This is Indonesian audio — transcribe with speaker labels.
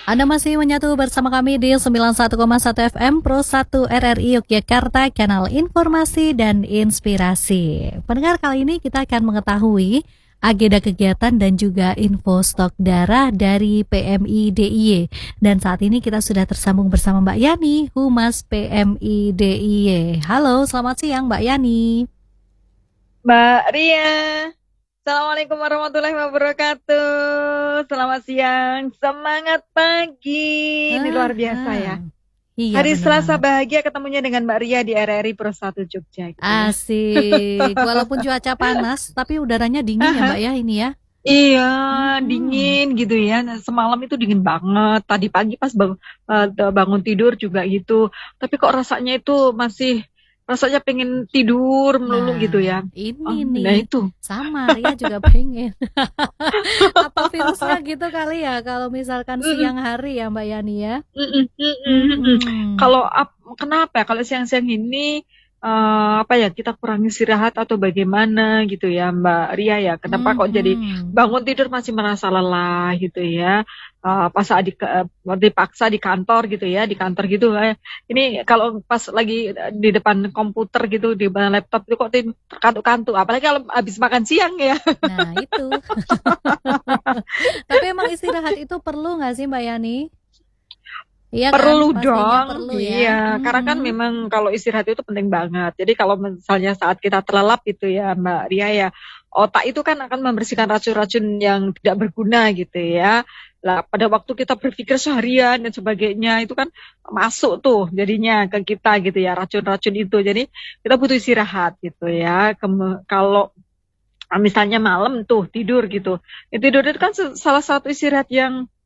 Speaker 1: Anda masih menyatu bersama kami di 91,1 FM Pro 1 RRI Yogyakarta, kanal informasi dan inspirasi. Pendengar, kali ini kita akan mengetahui agenda kegiatan dan juga info stok darah dari PMI DIY. Dan saat ini kita sudah tersambung bersama Mbak Yani, Humas PMI DIY. Halo, selamat siang Mbak Yani.
Speaker 2: Mbak Ria, Assalamualaikum warahmatullahi wabarakatuh. Selamat siang, semangat pagi. Ini luar biasa ya.
Speaker 1: Iya,
Speaker 2: Hari Selasa
Speaker 1: banget.
Speaker 2: bahagia ketemunya dengan Mbak Ria di RRI Pro 1 Jogja. Gitu ya.
Speaker 1: Asik, walaupun cuaca panas, tapi udaranya dingin ya Mbak ya ini ya.
Speaker 2: Iya, dingin gitu ya. Nah, semalam itu dingin banget. Tadi pagi pas bangun tidur juga gitu. Tapi kok rasanya itu masih pengen tidur melulu
Speaker 1: Nah,
Speaker 2: gitu ya.
Speaker 1: ini
Speaker 2: Nah
Speaker 1: nih,
Speaker 2: itu.
Speaker 1: sama Ria juga pengen. Apa virusnya gitu kali ya, kalau misalkan siang hari ya Mbak Yani ya.
Speaker 2: Kalau kenapa ya kalau siang-siang ini kita kurang istirahat atau bagaimana gitu ya Mbak Ria ya? Kenapa kok jadi bangun tidur masih merasa lelah gitu ya? Pas saat dipaksa di kantor gitu ya, di kantor gitu. Ini kalau pas lagi di depan komputer gitu, di depan laptop itu kok terkantuk-kantuk. Apalagi kalau habis makan siang ya.
Speaker 1: Nah itu. Tapi emang istirahat itu perlu nggak sih Mbak Yani? Iya kan,
Speaker 2: Perlu
Speaker 1: pastinya
Speaker 2: dong,
Speaker 1: perlu ya.
Speaker 2: iya. Karena kan memang kalau istirahat itu penting banget. Jadi kalau misalnya saat kita terlelap itu ya Mbak Ria ya, otak itu kan akan membersihkan racun-racun yang tidak berguna gitu ya. Lah pada waktu kita berpikir seharian dan sebagainya itu kan masuk tuh jadinya ke kita gitu ya racun-racun itu. Jadi kita butuh istirahat gitu ya. Kalau misalnya malam tuh tidur gitu, ya tidur itu kan salah satu istirahat yang